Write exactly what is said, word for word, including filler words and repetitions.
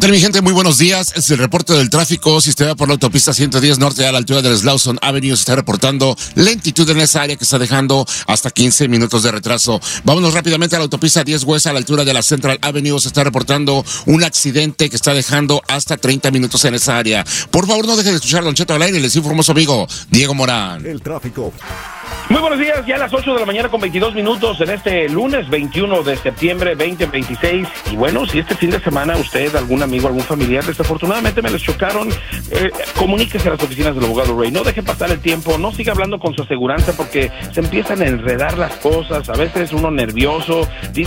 tal, mi gente? Muy buenos días. Es el reporte del tráfico. Si usted va por la autopista ciento diez norte a la altura del Slauson Avenue, se está reportando lentitud en esa área que está dejando hasta quince minutos de retraso. Vámonos rápidamente a la autopista diez West a la altura de la Central Avenue. Se está reportando un accidente que está dejando hasta treinta minutos en esa área. Por favor, no deje de escuchar a Don Cheto al aire. Les informó su amigo Diego Morán. El tráfico. Muy buenos días, ya a las ocho de la mañana con veintidós minutos en este lunes veintiuno de septiembre veinte veintiséis. Y bueno, si este fin de semana usted, algún amigo, algún familiar, desafortunadamente me les chocaron, eh, comuníquese a las oficinas del abogado Ray. No deje pasar el tiempo, no siga hablando con su aseguranza porque se empiezan a enredar las cosas. A veces uno nervioso dice